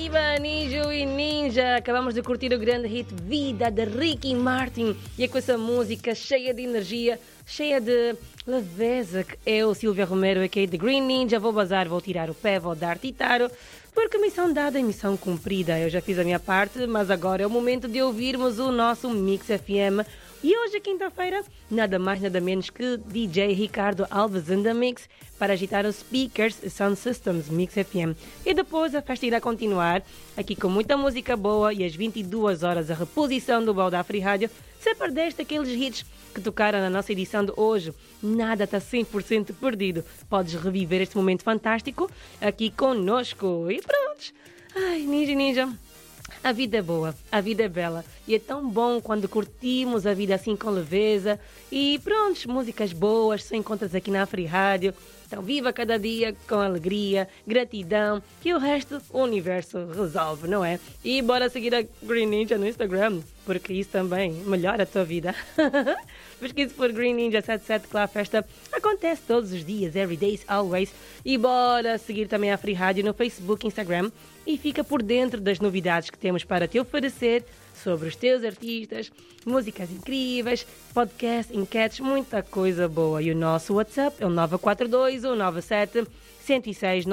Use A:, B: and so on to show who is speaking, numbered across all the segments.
A: Viva Nijo e Ninja! Acabamos de curtir o grande hit Vida de Ricky Martin e é com essa música cheia de energia, cheia de leveza que eu, Silvia Romero, aqui de Green Ninja, vou bazar, vou tirar o pé, vou dar titaro, porque missão dada é missão cumprida. Eu já fiz a minha parte, mas agora é o momento de ouvirmos o nosso Mix FM. E hoje, quinta-feira, nada mais nada menos que DJ Ricardo Alves in the Mix para agitar os speakers Sound Systems Mix FM. E depois a festa irá continuar aqui com muita música boa e às 22 horas a reposição do Balda Free Rádio. Se perdeste aqueles hits que tocaram na nossa edição de hoje, nada está 100% perdido. Podes reviver este momento fantástico aqui conosco. E pronto. Ai, Ninja. A vida é boa, a vida é bela e é tão bom quando curtimos a vida assim com leveza e pronto, músicas boas só encontras aqui na Free Rádio. Então viva cada dia com alegria, gratidão, que o resto o universo resolve, não é? E bora seguir a Green Ninja no Instagram, porque isso também melhora a tua vida. Pesquise por Green Ninja 77, que lá a festa acontece todos os dias, every day, always. E bora seguir também a Free Rádio no Facebook, Instagram e fica por dentro das novidades que temos para te oferecer sobre os teus artistas, músicas incríveis, podcast, enquetes, muita coisa boa. E o nosso WhatsApp é o 942-197-106,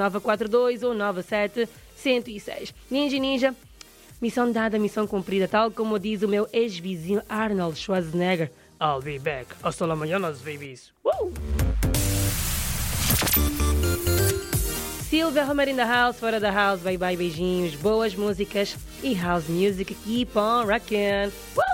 A: 942-197-106. Ninja, missão dada, missão cumprida, tal como diz o meu ex-vizinho Arnold Schwarzenegger. I'll be back. Hasta la mañana, babies. Silvia Romero in the house, fora da house, bye bye, beijinhos, boas músicas e house music, keep on rockin'.